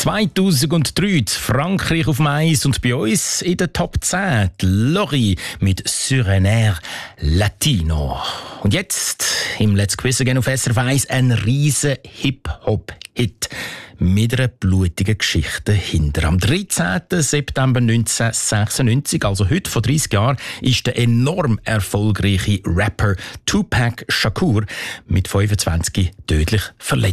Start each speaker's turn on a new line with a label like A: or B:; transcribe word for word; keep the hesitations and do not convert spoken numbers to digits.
A: zweitausenddrei, Frankreich auf dem Eis und bei uns in der Top zehn die Lori mit «Sur un air latino». Und jetzt im Let's Quiz Again auf S R F eins ein riesen Hip-Hop-Hit mit einer blutigen Geschichte hinter. Am dreizehnten September neunzehnhundertsechsundneunzig, also heute vor dreißig Jahren, ist der enorm erfolgreiche Rapper Tupac Shakur mit fünfundzwanzig tödlich verletzt